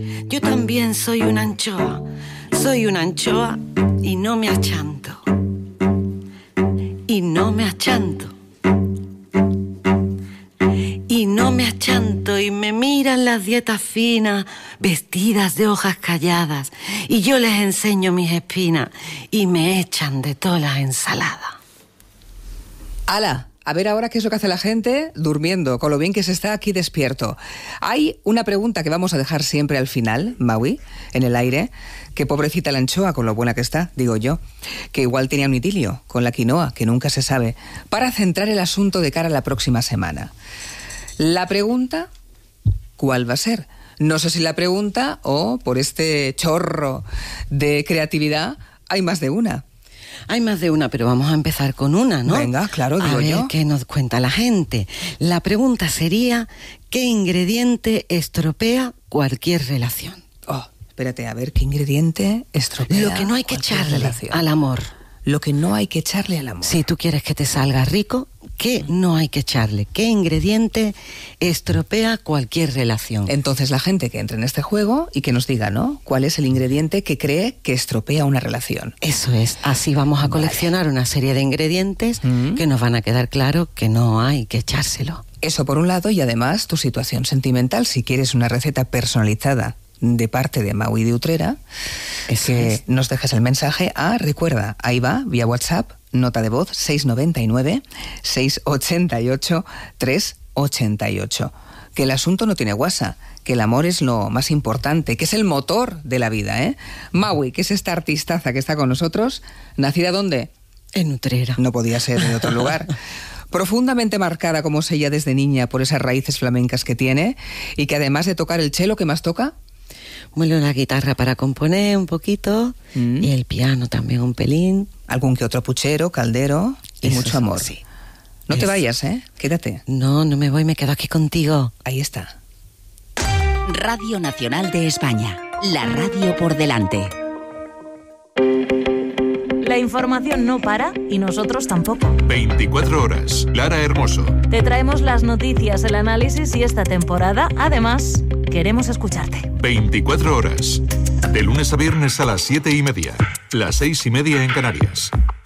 Yo también soy una anchoa y no me achanto. Y no me achanto. Y no me achanto y me miran las dietas finas, vestidas de hojas calladas, y yo les enseño mis espinas y me echan de todas las ensaladas. ¡Hala! A ver ahora qué es lo que hace la gente durmiendo, con lo bien que se está aquí despierto. Hay una pregunta que vamos a dejar siempre al final, Maui, en el aire, que pobrecita la anchoa, con lo buena que está, digo yo, que igual tenía un idilio con la quinoa, que nunca se sabe, para centrar el asunto de cara a la próxima semana. La pregunta, ¿cuál va a ser? No sé si la pregunta o por este chorro de creatividad hay más de una. Hay más de una, pero vamos a empezar con una, ¿no? Venga, claro, digo yo. A ver qué nos cuenta la gente. La pregunta sería, ¿qué ingrediente estropea cualquier relación? Oh, espérate, a ver, ¿qué ingrediente estropea lo que no hay que echarle relación? Al amor. Lo que no hay que echarle al amor. Si tú quieres que te salga rico, ¿qué no hay que echarle? ¿Qué ingrediente estropea cualquier relación? Entonces la gente que entre en este juego y que nos diga, ¿no? ¿Cuál es el ingrediente que cree que estropea una relación? Eso es. Así vamos a coleccionar una serie de ingredientes que nos van a quedar claro que no hay que echárselo. Eso por un lado, y además tu situación sentimental. Si quieres una receta personalizada de parte de Maui de Utrera, que nos dejes el mensaje recuerda, ahí va, vía WhatsApp, nota de voz 699-688-388. Que el asunto no tiene guasa, que el amor es lo más importante, que es el motor de la vida, ¿eh? Maui, que es esta artistaza que está con nosotros, ¿nacida dónde? En Utrera. No podía ser en otro lugar. Profundamente marcada como es ella desde niña por esas raíces flamencas que tiene, y que además de tocar el cello, ¿qué más toca? Bueno, la guitarra para componer un poquito y el piano también un pelín. Algún que otro puchero, caldero y eso mucho amor. Sí. No te vayas, ¿eh? Quédate. No, no me voy, me quedo aquí contigo. Ahí está. Radio Nacional de España. La radio por delante. La información no para y nosotros tampoco. 24 horas. Lara Hermoso. Te traemos las noticias, el análisis y esta temporada, además, queremos escucharte. 24 horas. De lunes a viernes a las 7:30. Las 6:30 en Canarias.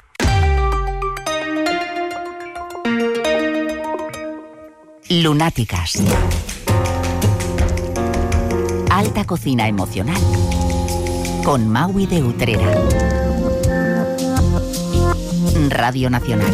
Lunáticas. Alta cocina emocional. Con Maui de Utrera. Radio Nacional.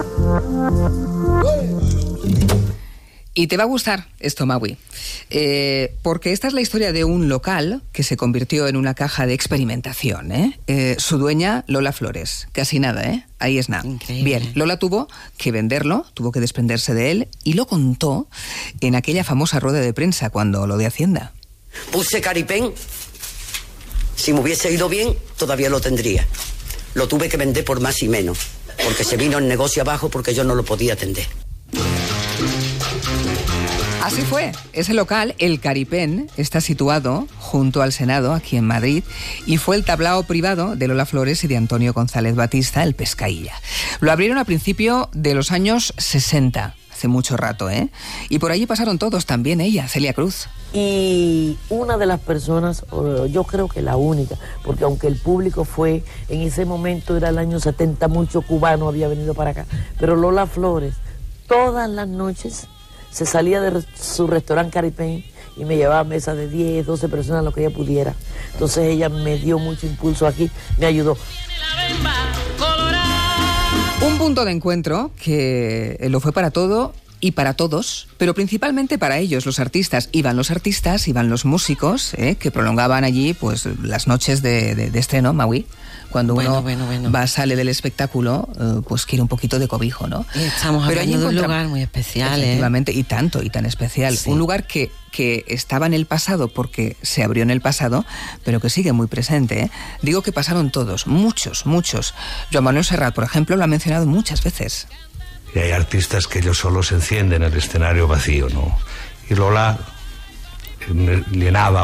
Y te va a gustar esto, Maui, porque esta es la historia de un local que se convirtió en una caja de experimentación, ¿eh? Su dueña, Lola Flores. Casi nada, ¿eh? Ahí es nada. Increíble. Bien, Lola tuvo que venderlo, tuvo que desprenderse de él, y lo contó en aquella famosa rueda de prensa cuando lo de Hacienda. Puse Caripén. Si me hubiese ido bien, todavía lo tendría. Lo tuve que vender por más y menos, porque se vino el negocio abajo porque yo no lo podía atender. Así fue. Ese local, el Caripén, está situado junto al Senado, aquí en Madrid, y fue el tablao privado de Lola Flores y de Antonio González Batista, el Pescailla. Lo abrieron a principio de los años 60, hace mucho rato, ¿eh? Y por allí pasaron todos, también ella, Celia Cruz. Y una de las personas, yo creo que la única, porque aunque el público fue, en ese momento era el año 70, mucho cubano había venido para acá, pero Lola Flores, todas las noches se salía de su restaurante Caripén y me llevaba a mesa de 10, 12 personas, lo que ella pudiera. Entonces ella me dio mucho impulso aquí, me ayudó. Un punto de encuentro que lo fue para todo y para todos, pero principalmente para ellos, los artistas. Iban los artistas, iban los músicos, que prolongaban allí pues las noches de estreno, Maui. Cuando uno sale del espectáculo, pues quiere un poquito de cobijo, ¿no? Y estamos hablando de un lugar muy especial, efectivamente, y tanto, y tan especial. Sí. Un lugar que estaba en el pasado porque se abrió en el pasado, pero que sigue muy presente, ¿eh? Digo que pasaron todos, muchos. Joan Manuel Serrat, por ejemplo, lo ha mencionado muchas veces. Y hay artistas que ellos solo se encienden en el escenario vacío, ¿no? Y Lola llenaba